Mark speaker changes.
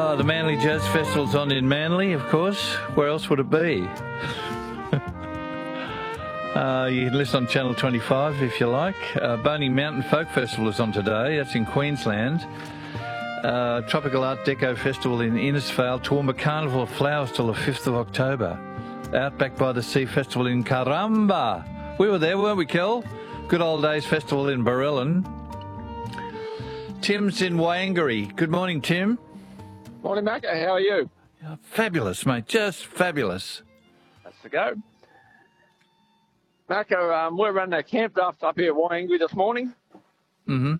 Speaker 1: The Manly Jazz Festival's on in Manly, of course. Where else would it be? You can listen on Channel 25 if you like. Boney Mountain Folk Festival is on today. That's in Queensland. Tropical Art Deco Festival in Innisfail. Toowoomba Carnival of Flowers till the 5th of October. Outback by the Sea Festival in Karamba. We were there, weren't we, Kel? Good Old Days Festival in Barellan. Tim's in Wangari. Good morning, Tim.
Speaker 2: Morning, Marco. How are you?
Speaker 1: Fabulous, mate. Just fabulous.
Speaker 2: That's the go. Marco, we're running a camp draft up here at Wangari this morning.
Speaker 1: Mm-hmm.